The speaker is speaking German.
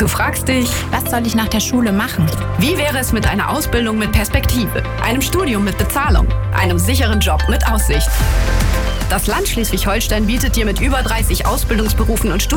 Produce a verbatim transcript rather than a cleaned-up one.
Du fragst dich, Was soll ich nach der Schule machen? wie wäre es mit einer Ausbildung mit Perspektive, einem Studium mit Bezahlung, einem sicheren Job mit Aussicht? Das Land Schleswig-Holstein bietet dir mit über dreißig Ausbildungsberufen und Studien